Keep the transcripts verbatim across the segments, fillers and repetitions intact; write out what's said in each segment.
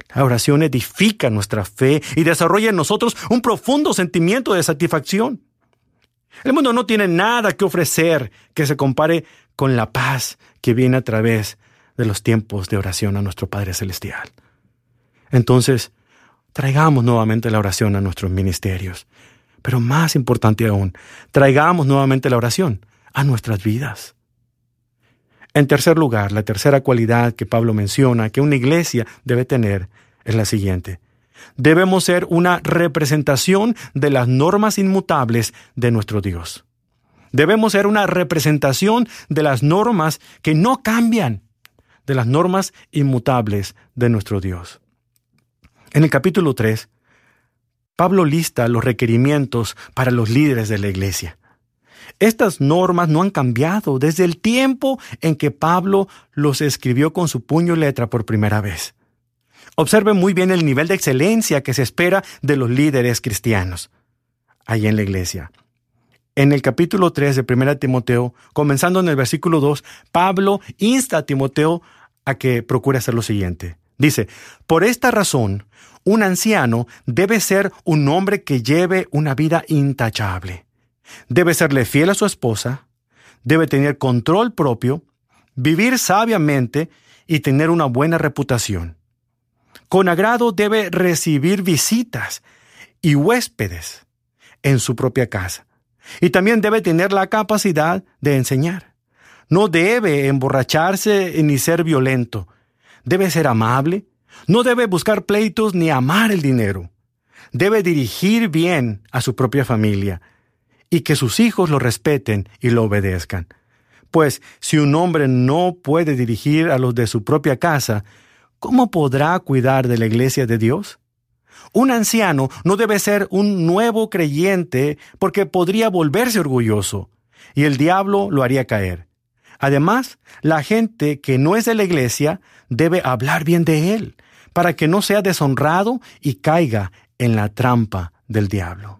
La oración edifica nuestra fe y desarrolla en nosotros un profundo sentimiento de satisfacción. El mundo no tiene nada que ofrecer que se compare con la paz que viene a través de los tiempos de oración a nuestro Padre Celestial. Entonces, traigamos nuevamente la oración a nuestros ministerios. Pero más importante aún, traigamos nuevamente la oración a nuestras vidas. En tercer lugar, la tercera cualidad que Pablo menciona que una iglesia debe tener es la siguiente. Debemos ser una representación de las normas inmutables de nuestro Dios. Debemos ser una representación de las normas que no cambian, de las normas inmutables de nuestro Dios. En el capítulo tres, Pablo lista los requerimientos para los líderes de la iglesia. Estas normas no han cambiado desde el tiempo en que Pablo los escribió con su puño y letra por primera vez. Observen muy bien el nivel de excelencia que se espera de los líderes cristianos ahí en la iglesia. En el capítulo tres de primera Timoteo, comenzando en el versículo dos, Pablo insta a Timoteo a que procure hacer lo siguiente. Dice, por esta razón, un anciano debe ser un hombre que lleve una vida intachable. Debe serle fiel a su esposa, debe tener control propio, vivir sabiamente y tener una buena reputación. Con agrado debe recibir visitas y huéspedes en su propia casa. Y también debe tener la capacidad de enseñar. No debe emborracharse ni ser violento. Debe ser amable. No debe buscar pleitos ni amar el dinero. Debe dirigir bien a su propia familia y que sus hijos lo respeten y lo obedezcan. Pues si un hombre no puede dirigir a los de su propia casa, ¿cómo podrá cuidar de la iglesia de Dios? Un anciano no debe ser un nuevo creyente porque podría volverse orgulloso y el diablo lo haría caer. Además, la gente que no es de la iglesia debe hablar bien de él para que no sea deshonrado y caiga en la trampa del diablo.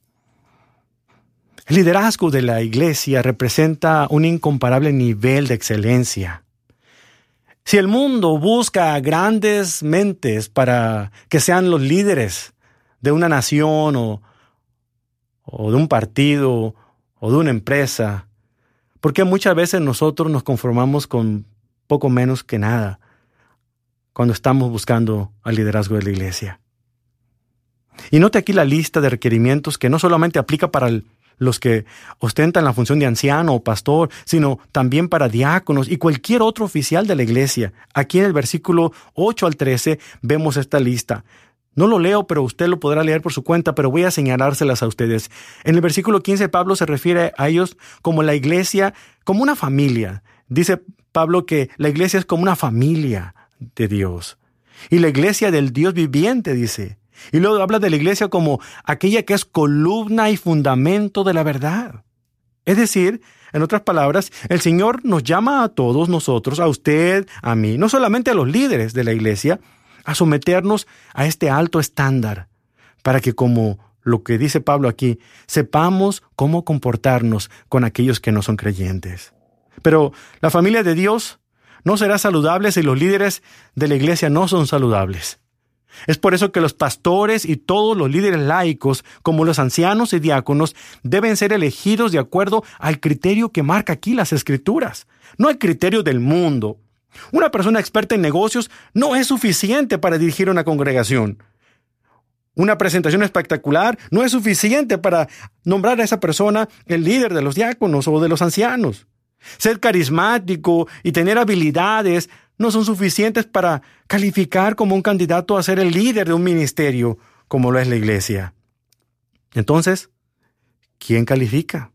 El liderazgo de la iglesia representa un incomparable nivel de excelencia. Si el mundo busca grandes mentes para que sean los líderes de una nación o, o de un partido o de una empresa, porque muchas veces nosotros nos conformamos con poco menos que nada cuando estamos buscando al liderazgo de la iglesia. Y note aquí la lista de requerimientos que no solamente aplica para el los que ostentan la función de anciano o pastor, sino también para diáconos y cualquier otro oficial de la iglesia. Aquí en el versículo ocho al trece vemos esta lista. No lo leo, pero usted lo podrá leer por su cuenta, pero voy a señalárselas a ustedes. En el versículo quince, Pablo se refiere a ellos como la iglesia, como una familia. Dice Pablo que la iglesia es como una familia de Dios. Y la iglesia del Dios viviente, dice. Y luego habla de la iglesia como aquella que es columna y fundamento de la verdad. Es decir, en otras palabras, el Señor nos llama a todos nosotros, a usted, a mí, no solamente a los líderes de la iglesia, a someternos a este alto estándar, para que, como lo que dice Pablo aquí, sepamos cómo comportarnos con aquellos que no son creyentes. Pero la familia de Dios no será saludable si los líderes de la iglesia no son saludables. Es por eso que los pastores y todos los líderes laicos, como los ancianos y diáconos, deben ser elegidos de acuerdo al criterio que marca aquí las Escrituras, no al criterio del mundo. Una persona experta en negocios no es suficiente para dirigir una congregación. Una presentación espectacular no es suficiente para nombrar a esa persona el líder de los diáconos o de los ancianos. Ser carismático y tener habilidades no son suficientes para calificar como un candidato a ser el líder de un ministerio, como lo es la iglesia. Entonces, ¿quién califica?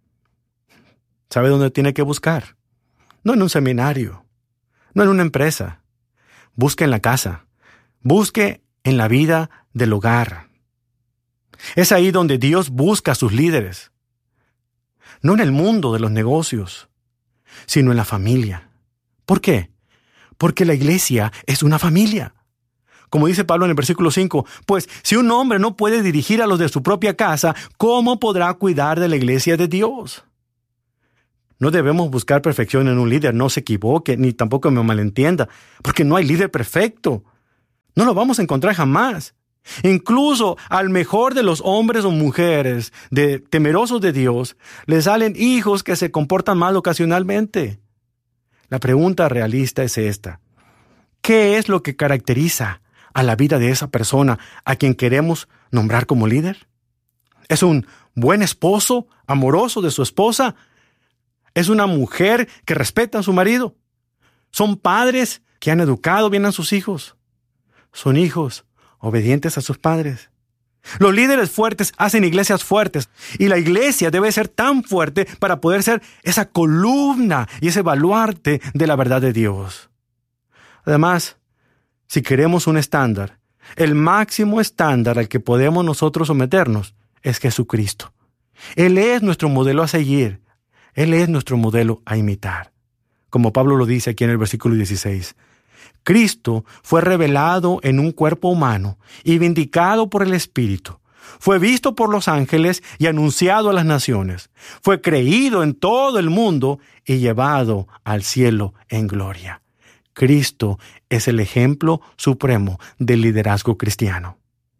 ¿Sabe dónde tiene que buscar? No en un seminario, no en una empresa. Busque en la casa, busque en la vida del hogar. Es ahí donde Dios busca a sus líderes. No en el mundo de los negocios, sino en la familia. ¿Por qué? Porque la iglesia es una familia. Como dice Pablo en el versículo cinco, pues si un hombre no puede dirigir a los de su propia casa, ¿cómo podrá cuidar de la iglesia de Dios? No debemos buscar perfección en un líder, no se equivoque, ni tampoco me malentienda, porque no hay líder perfecto. No lo vamos a encontrar jamás. Incluso al mejor de los hombres o mujeres de, temerosos de Dios, le salen hijos que se comportan mal ocasionalmente. La pregunta realista es esta: ¿qué es lo que caracteriza a la vida de esa persona a quien queremos nombrar como líder? ¿Es un buen esposo, amoroso de su esposa? ¿Es una mujer que respeta a su marido? ¿Son padres que han educado bien a sus hijos? ¿Son hijos obedientes a sus padres? Los líderes fuertes hacen iglesias fuertes, y la iglesia debe ser tan fuerte para poder ser esa columna y ese baluarte de la verdad de Dios. Además, si queremos un estándar, el máximo estándar al que podemos nosotros someternos es Jesucristo. Él es nuestro modelo a seguir. Él es nuestro modelo a imitar. Como Pablo lo dice aquí en el versículo dieciséis. Cristo fue revelado en un cuerpo humano y vindicado por el Espíritu. Fue visto por los ángeles y anunciado a las naciones. Fue creído en todo el mundo y llevado al cielo en gloria. Cristo es el ejemplo supremo del liderazgo cristiano.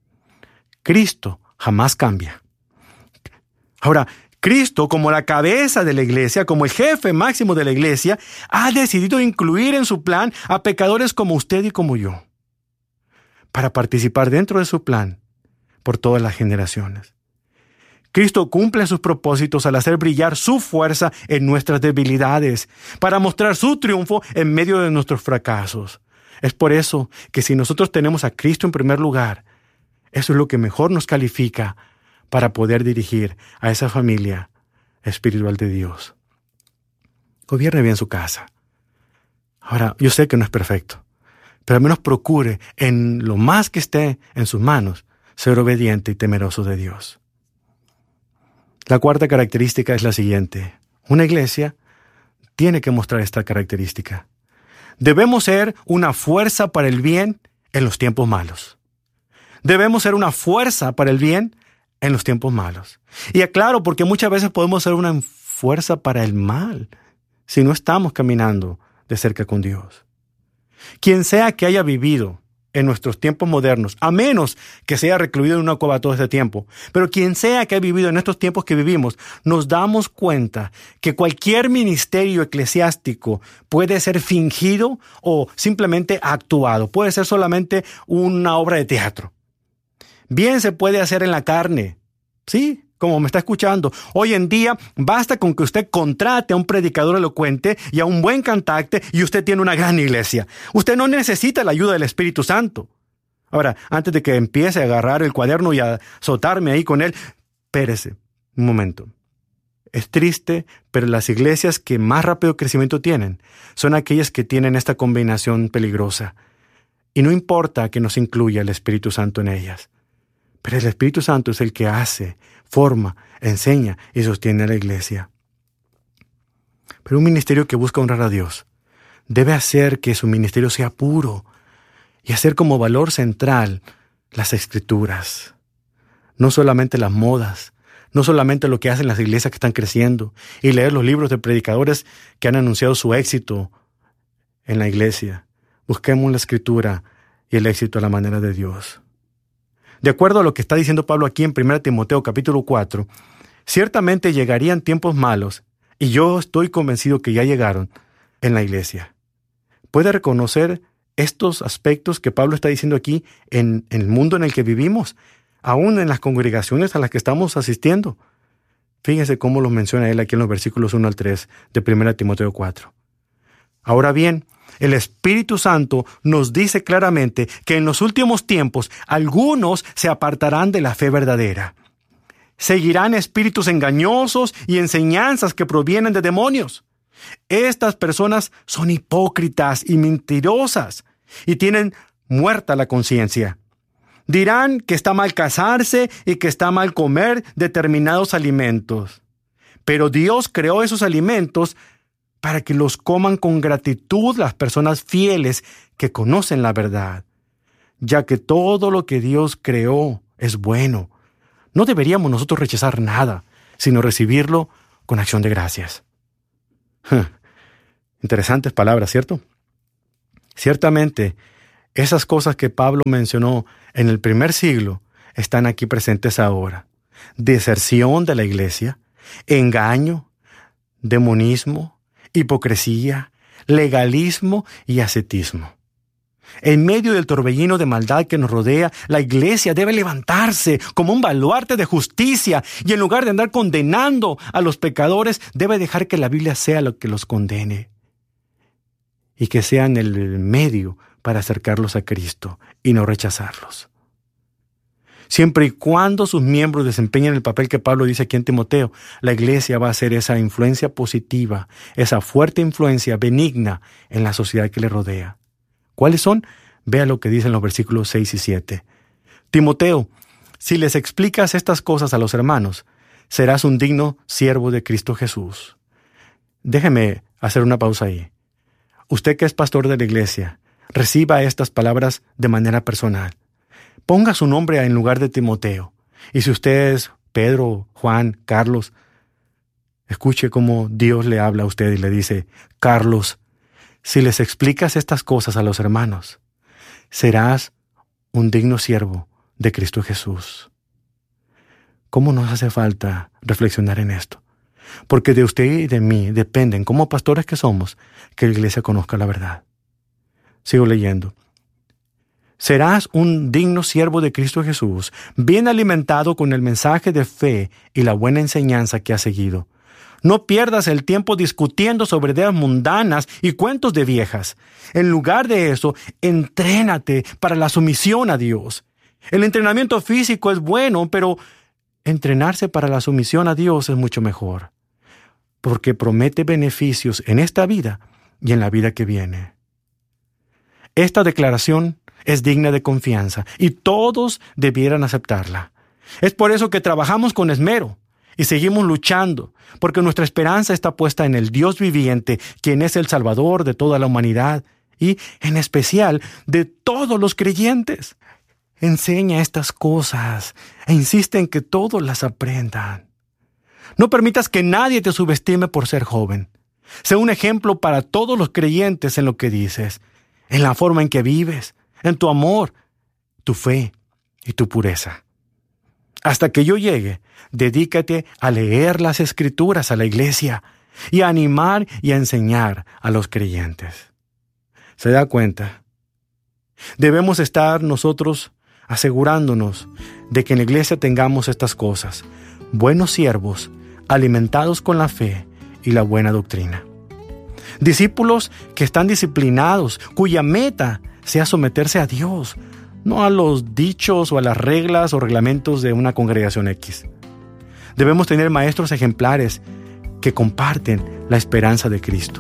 Cristo jamás cambia. Ahora, Cristo, como la cabeza de la iglesia, como el jefe máximo de la iglesia, ha decidido incluir en su plan a pecadores como usted y como yo, para participar dentro de su plan por todas las generaciones. Cristo cumple sus propósitos al hacer brillar su fuerza en nuestras debilidades, para mostrar su triunfo en medio de nuestros fracasos. Es por eso que si nosotros tenemos a Cristo en primer lugar, eso es lo que mejor nos califica para poder dirigir a esa familia espiritual de Dios. Gobierne bien su casa. Ahora, yo sé que no es perfecto, pero al menos procure, en lo más que esté en sus manos, ser obediente y temeroso de Dios. La cuarta característica es la siguiente. Una iglesia tiene que mostrar esta característica. Debemos ser una fuerza para el bien en los tiempos malos. Debemos ser una fuerza para el bien en los tiempos malos. Y aclaro, porque muchas veces podemos ser una fuerza para el mal si no estamos caminando de cerca con Dios. Quien sea que haya vivido en nuestros tiempos modernos, a menos que sea recluido en una cueva todo este tiempo, pero quien sea que haya vivido en estos tiempos que vivimos, nos damos cuenta que cualquier ministerio eclesiástico puede ser fingido o simplemente actuado. Puede ser solamente una obra de teatro. Bien se puede hacer en la carne, sí, como me está escuchando. Hoy en día basta con que usted contrate a un predicador elocuente y a un buen cantante y usted tiene una gran iglesia. Usted no necesita la ayuda del Espíritu Santo. Ahora, antes de que empiece a agarrar el cuaderno y a azotarme ahí con él, espérese un momento. Es triste, pero las iglesias que más rápido crecimiento tienen son aquellas que tienen esta combinación peligrosa. Y no importa que no se incluya el Espíritu Santo en ellas. Pero el Espíritu Santo es el que hace, forma, enseña y sostiene a la iglesia. Pero un ministerio que busca honrar a Dios debe hacer que su ministerio sea puro y hacer como valor central las Escrituras. No solamente las modas, no solamente lo que hacen las iglesias que están creciendo y leer los libros de predicadores que han anunciado su éxito en la iglesia. Busquemos la Escritura y el éxito a la manera de Dios. De acuerdo a lo que está diciendo Pablo aquí en primera Timoteo capítulo cuatro, ciertamente llegarían tiempos malos, y yo estoy convencido que ya llegaron en la iglesia. ¿Puede reconocer estos aspectos que Pablo está diciendo aquí en, en el mundo en el que vivimos, aún en las congregaciones a las que estamos asistiendo? Fíjense cómo los menciona él aquí en los versículos uno al tres de primera Timoteo cuatro. Ahora bien, el Espíritu Santo nos dice claramente que en los últimos tiempos algunos se apartarán de la fe verdadera. Seguirán espíritus engañosos y enseñanzas que provienen de demonios. Estas personas son hipócritas y mentirosas y tienen muerta la conciencia. Dirán que está mal casarse y que está mal comer determinados alimentos. Pero Dios creó esos alimentos para que los coman con gratitud las personas fieles que conocen la verdad, ya que todo lo que Dios creó es bueno. No deberíamos nosotros rechazar nada, sino recibirlo con acción de gracias. Interesantes palabras, ¿cierto? Ciertamente, Esas cosas que Pablo mencionó en el primer siglo están aquí presentes ahora. Deserción de la iglesia, engaño, demonismo, hipocresía, legalismo y ascetismo. En medio del torbellino de maldad que nos rodea, la iglesia debe levantarse como un baluarte de justicia y en lugar de andar condenando a los pecadores, debe dejar que la Biblia sea lo que los condene y que sea en el medio para acercarlos a Cristo y no rechazarlos. Siempre y cuando sus miembros desempeñen el papel que Pablo dice aquí en Timoteo, la iglesia va a ser esa influencia positiva, esa fuerte influencia benigna en la sociedad que le rodea. ¿Cuáles son? Vea lo que dicen los versículos seis y siete. Timoteo, si les explicas estas cosas a los hermanos, serás un digno siervo de Cristo Jesús. Déjeme hacer una pausa ahí. Usted que es pastor de la iglesia, reciba estas palabras de manera personal. Ponga su nombre en lugar de Timoteo. Y si usted es Pedro, Juan, Carlos, escuche cómo Dios le habla a usted y le dice, Carlos, si les explicas estas cosas a los hermanos, serás un digno siervo de Cristo Jesús. ¿Cómo nos hace falta reflexionar en esto? Porque de usted y de mí dependen, como pastores que somos, que la iglesia conozca la verdad. Sigo leyendo. Serás un digno siervo de Cristo Jesús, bien alimentado con el mensaje de fe y la buena enseñanza que has seguido. No pierdas el tiempo discutiendo sobre ideas mundanas y cuentos de viejas. En lugar de eso, entrénate para la sumisión a Dios. El entrenamiento físico es bueno, pero entrenarse para la sumisión a Dios es mucho mejor, porque promete beneficios en esta vida y en la vida que viene. Esta declaración es digna de confianza y todos debieran aceptarla. Es por eso que trabajamos con esmero y seguimos luchando, porque nuestra esperanza está puesta en el Dios viviente, quien es el Salvador de toda la humanidad y, en especial, de todos los creyentes. Enseña estas cosas e insiste en que todos las aprendan. No permitas que nadie te subestime por ser joven. Sé un ejemplo para todos los creyentes en lo que dices, en la forma en que vives, en tu amor, tu fe y tu pureza. Hasta que yo llegue, dedícate a leer las Escrituras a la iglesia y a animar y a enseñar a los creyentes. ¿Se da cuenta? Debemos estar nosotros asegurándonos de que en la iglesia tengamos estas cosas, buenos siervos, alimentados con la fe y la buena doctrina. Discípulos que están disciplinados, cuya meta sea someterse a Dios, no a los dichos o a las reglas o reglamentos de una congregación X. Debemos tener maestros ejemplares que comparten la esperanza de Cristo.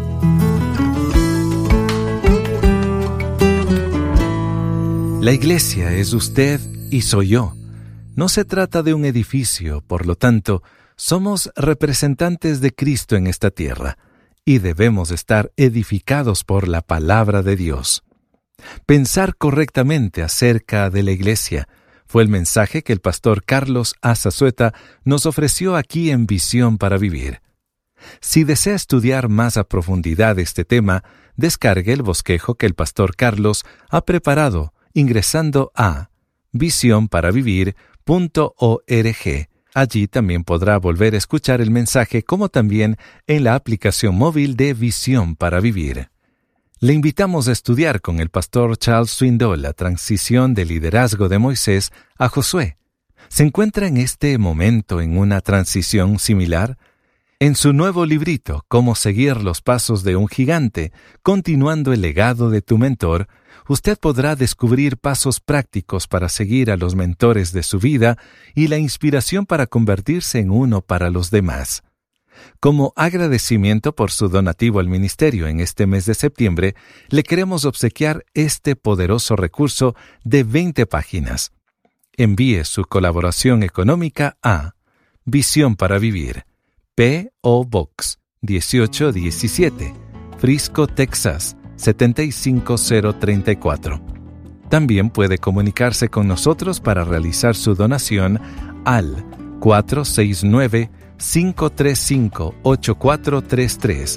La iglesia es usted y soy yo. No se trata de un edificio, por lo tanto, somos representantes de Cristo en esta tierra y debemos estar edificados por la palabra de Dios. Pensar correctamente acerca de la iglesia fue el mensaje que el pastor Carlos Azazueta nos ofreció aquí en Visión para Vivir. Si desea estudiar más a profundidad este tema, descargue el bosquejo que el pastor Carlos ha preparado ingresando a visión para vivir punto org. Allí también podrá volver a escuchar el mensaje como también en la aplicación móvil de Visión para Vivir. Le invitamos a estudiar con el pastor Charles Swindoll la transición del liderazgo de Moisés a Josué. ¿Se encuentra en este momento en una transición similar? En su nuevo librito, Cómo seguir los pasos de un gigante, continuando el legado de tu mentor, usted podrá descubrir pasos prácticos para seguir a los mentores de su vida y la inspiración para convertirse en uno para los demás. Como agradecimiento por su donativo al ministerio en este mes de septiembre, le queremos obsequiar este poderoso recurso de veinte páginas. Envíe su colaboración económica a Visión para Vivir, P O Box dieciocho diecisiete, Frisco, Texas setenta y cinco cero treinta y cuatro. También puede comunicarse con nosotros para realizar su donación al cuatro seis nueve, cinco tres cinco, ocho cuatro tres tres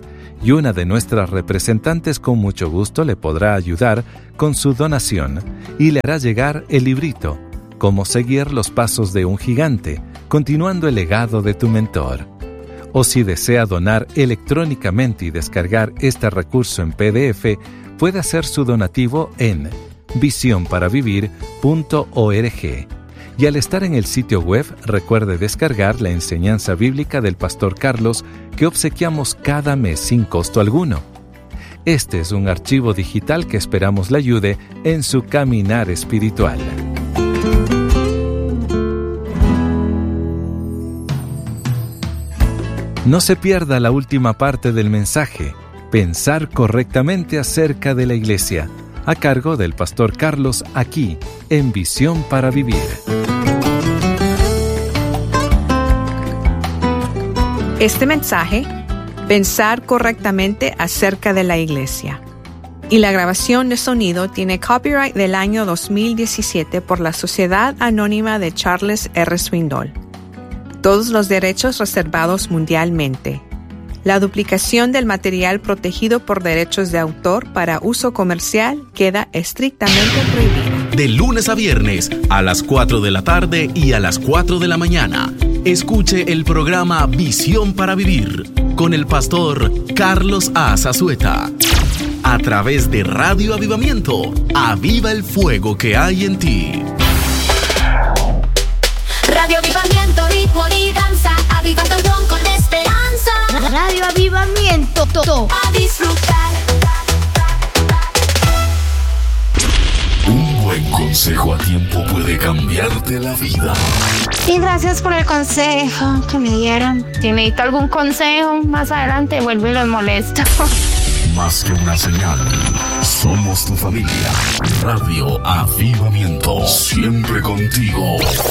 y una de nuestras representantes con mucho gusto le podrá ayudar con su donación y le hará llegar el librito Cómo seguir los pasos de un gigante, continuando el legado de tu mentor. O si desea donar electrónicamente y descargar este recurso en P D F, puede hacer su donativo en visión para vivir punto org. Y al estar en el sitio web, recuerde descargar la enseñanza bíblica del Pastor Carlos que obsequiamos cada mes sin costo alguno. Este es un archivo digital que esperamos le ayude en su caminar espiritual. No se pierda la última parte del mensaje, Pensar correctamente acerca de la Iglesia, a cargo del Pastor Carlos aquí en Visión para Vivir. Este mensaje, Pensar correctamente acerca de la Iglesia, y la grabación de sonido tiene copyright del año dos mil diecisiete por la Sociedad Anónima de Charles R. Swindoll. Todos los derechos reservados mundialmente. La duplicación del material protegido por derechos de autor para uso comercial queda estrictamente prohibida. De lunes a viernes, a las cuatro de la tarde y a las cuatro de la mañana. Escuche el programa Visión para Vivir con el pastor Carlos A. Zazueta. A través de Radio Avivamiento, aviva el fuego que hay en ti. Radio Avivamiento, ritmo y danza, avivando el don con esperanza. Radio Avivamiento, todo a disfrutar. Un buen consejo a tiempo puede cambiarte la vida. Y gracias por el consejo que me dieron. Si necesito algún consejo, más adelante vuelvo y los molesto. Más que una señal, somos tu familia. Radio Avivamiento, siempre contigo.